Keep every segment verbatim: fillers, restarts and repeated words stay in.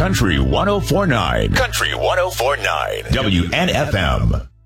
Country one oh four point nine. Country one oh four point nine. W N F M.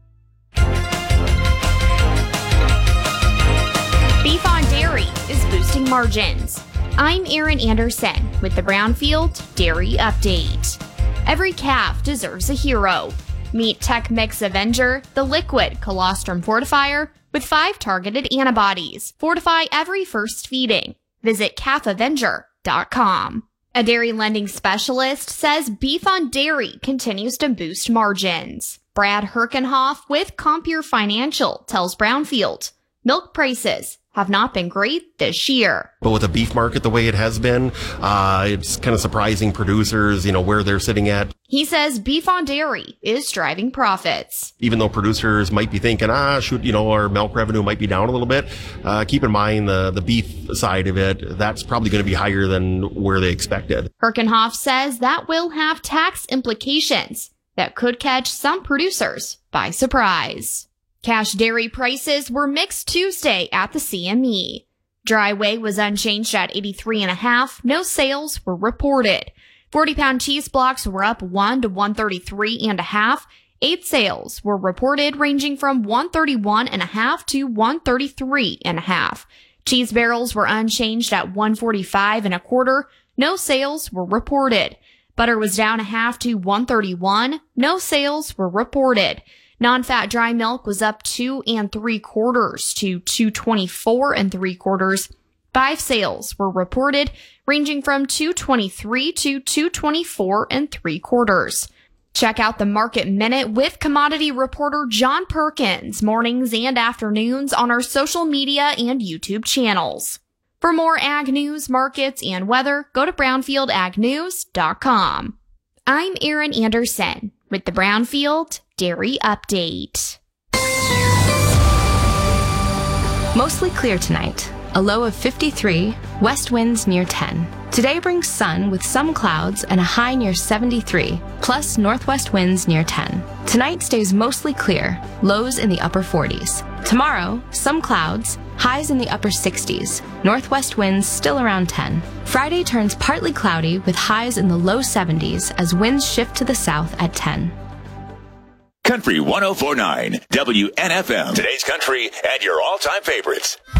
Beef on dairy is boosting margins. I'm Erin Anderson with the Brownfield Dairy Update. Every calf deserves a hero. Meet Tech Mix Avenger, the liquid colostrum fortifier with five targeted antibodies. Fortify every first feeding. Visit calf avenger dot com. A dairy lending specialist says beef on dairy continues to boost margins. Brad Herkenhoff with Compeer Financial tells Brownfield, milk prices have not been great this year. But with the beef market the way it has been, uh, it's kind of surprising producers, you know, where they're sitting at. He says beef on dairy is driving profits. Even though producers might be thinking, ah, should, you know, our milk revenue might be down a little bit, uh, keep in mind the, the beef side of it, that's probably going to be higher than where they expected. Herkenhoff says that will have tax implications that could catch some producers by surprise. Cash dairy prices were mixed Tuesday at the C M E. Dry whey was unchanged at eighty-three and a half. No sales were reported. forty pound cheese blocks were up one to one thirty-three and a half. Eight sales were reported ranging from one thirty-one and a half to one thirty-three and a half. Cheese barrels were unchanged at one forty-five and a quarter. No sales were reported. Butter was down a half to one thirty-one. No sales were reported. Non-fat dry milk was up two and three quarters to two twenty-four and three quarters. Five sales were reported, ranging from two twenty-three to two twenty-four and three quarters. Check out the Market Minute with commodity reporter John Perkins, mornings and afternoons on our social media and YouTube channels. For more ag news, markets, and weather, go to brownfield ag news dot com. I'm Erin Anderson with the Brownfield Dairy Update. Mostly clear tonight. A low of fifty-three, west winds near ten. Today brings sun with some clouds and a high near seventy-three, plus northwest winds near ten. Tonight stays mostly clear, lows in the upper forties. Tomorrow, some clouds, highs in the upper sixties, northwest winds still around ten. Friday turns partly cloudy with highs in the low seventies as winds shift to the south at ten. Country one oh four point nine. W N F M. Today's country and your all-time favorites.